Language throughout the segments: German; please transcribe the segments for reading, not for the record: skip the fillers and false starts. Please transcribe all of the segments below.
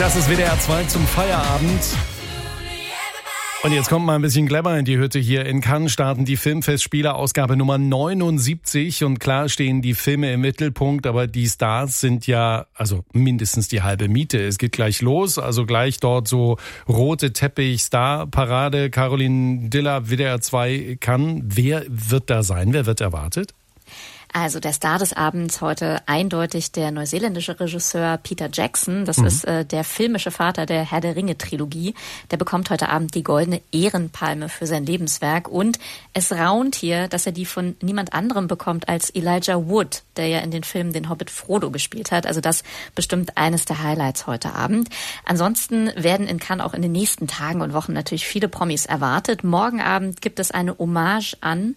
Das ist WDR 2 zum Feierabend. Und jetzt kommt mal ein bisschen Glamour in die Hütte. Hier in Cannes starten die Filmfestspiele, Ausgabe Nummer 79. Und klar stehen die Filme im Mittelpunkt, aber die Stars sind ja also mindestens die halbe Miete. Es geht gleich los, also gleich dort so rote Teppich, Star-Parade. Caroline Diller, WDR 2 Cannes. Wer wird da sein? Wer wird erwartet? Also der Star des Abends heute eindeutig der neuseeländische Regisseur Peter Jackson. Das ist der filmische Vater der Herr der Ringe-Trilogie. Der bekommt heute Abend die Goldene Ehrenpalme für sein Lebenswerk. Und es raunt hier, dass er die von niemand anderem bekommt als Elijah Wood, der ja in den Filmen den Hobbit Frodo gespielt hat. Also das bestimmt eines der Highlights heute Abend. Ansonsten werden in Cannes auch in den nächsten Tagen und Wochen natürlich viele Promis erwartet. Morgen Abend gibt es eine Hommage an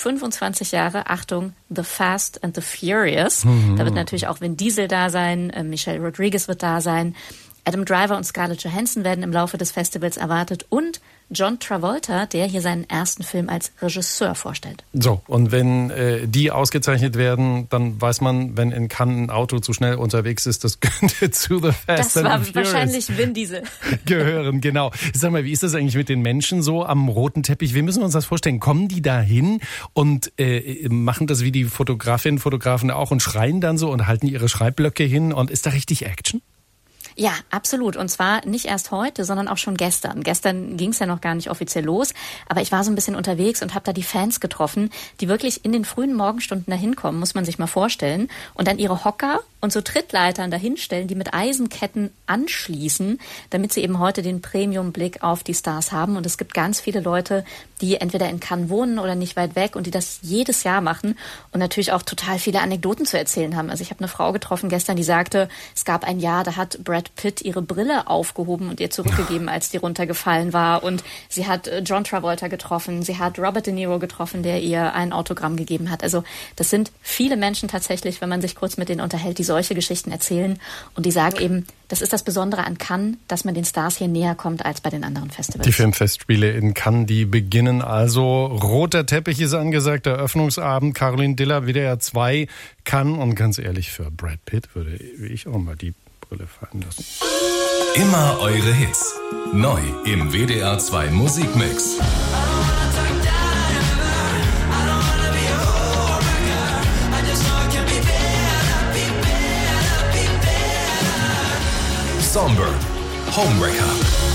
25 Jahre, Achtung, The Fast and the Furious. Da wird natürlich auch Vin Diesel da sein, Michelle Rodriguez wird da sein, Adam Driver und Scarlett Johansson werden im Laufe des Festivals erwartet und John Travolta, der hier seinen ersten Film als Regisseur vorstellt. So, und wenn die ausgezeichnet werden, dann weiß man, wenn in Cannes ein Auto zu schnell unterwegs ist, das könnte zu The Fast and the Furious. Das war wahrscheinlich Vin Diesel. Gehören, genau. Sag mal, wie ist das eigentlich mit den Menschen so am roten Teppich? Wie müssen wir uns das vorstellen? Kommen die da hin und machen das wie die Fotografinnen und Fotografen auch und schreien dann so und halten ihre Schreibblöcke hin und ist da richtig Action? Ja, absolut. Und zwar nicht erst heute, sondern auch schon gestern. Gestern ging es ja noch gar nicht offiziell los, aber ich war so ein bisschen unterwegs und habe da die Fans getroffen, die wirklich in den frühen Morgenstunden da hinkommen, muss man sich mal vorstellen, und dann ihre Hocker und so Trittleitern dahinstellen, die mit Eisenketten anschließen, damit sie eben heute den Premium-Blick auf die Stars haben. Und es gibt ganz viele Leute, die entweder in Cannes wohnen oder nicht weit weg und die das jedes Jahr machen und natürlich auch total viele Anekdoten zu erzählen haben. Also ich habe eine Frau getroffen gestern, die sagte, es gab ein Jahr, da hat Brad Pitt ihre Brille aufgehoben und ihr zurückgegeben, als die runtergefallen war. Und sie hat John Travolta getroffen, sie hat Robert De Niro getroffen, der ihr ein Autogramm gegeben hat. Also das sind viele Menschen tatsächlich, wenn man sich kurz mit denen unterhält, die solche Geschichten erzählen. Und die sagen eben, das ist das Besondere an Cannes, dass man den Stars hier näher kommt als bei den anderen Festivals. Die Filmfestspiele in Cannes, die beginnen also. Roter Teppich ist angesagt, Eröffnungsabend. Caroline Diller, WDR 2 Cannes. Und ganz ehrlich, für Brad Pitt würde ich auch mal die Brille fallen lassen. Immer eure Hits. Neu im WDR 2 Musikmix. Songbird, Homewrecker.